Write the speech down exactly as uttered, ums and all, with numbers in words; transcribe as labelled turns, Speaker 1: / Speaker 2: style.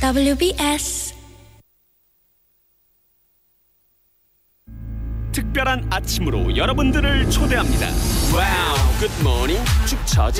Speaker 1: 더블유비에스
Speaker 2: 특별한 아침으로 여러분들을 초대합니다. 와우, 굿모닝 축처지.